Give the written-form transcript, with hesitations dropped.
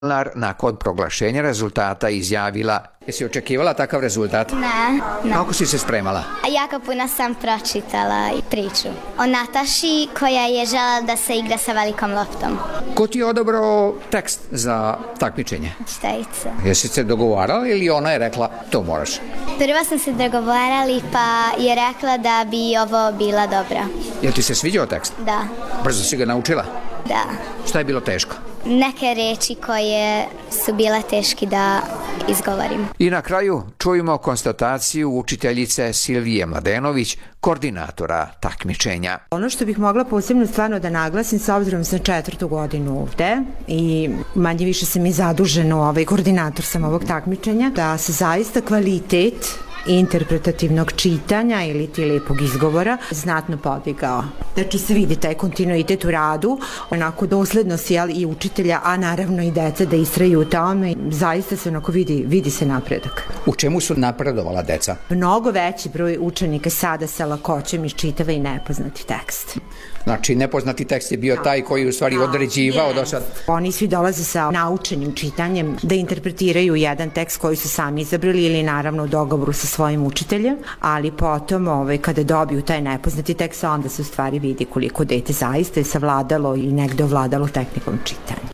nakon proglašenja rezultata izjavila: jesi očekivala takav rezultat? Ne. Kako si se spremala? Jako puno sam pročitala i priču o Nataši koja je želela da se igra sa velikom loptom. Ko ti je odabrao tekst za takmičenje? Štajica. Jesi se dogovarala ili ona je rekla to moraš? Prvo smo se dogovarali pa je rekla da bi ovo bila dobra. Jel ti se sviđao tekst? Da. Brzo si ga naučila? Da. Šta je bilo teško? Neke reči koje su bile teški da izgovorim. I na kraju čujemo konstataciju učiteljice Silvije Mladenović, koordinatora takmičenja. Ono što bih mogla posebno stvarno da naglasim, s obzirom sam 4. godinu ovde i manje više sam i zadužena, koordinator sam ovog takmičenja, da se zaista kvalitet interpretativnog čitanja ili ti lepog izgovora znatno podigao. Znači se vidi taj kontinuitet u radu, onako doslednost i učitelja, a naravno i deca da istraju u tome. Zaista se onako vidi se napredak. U čemu su napredovala deca? Mnogo veći broj učenika sada sa lakoćem iščitava i nepoznati tekst. Znači, nepoznati tekst je bio taj koji u stvari određivao do sad. Oni svi dolaze sa naučenim čitanjem da interpretiraju jedan tekst koji su sami izabrali ili naravno u dogovoru sa svojim učiteljem, ali potom kada dobiju taj nepoznati tekst, onda se u stvari vidi koliko dete zaista je savladalo i negde ovladalo tehnikom čitanja.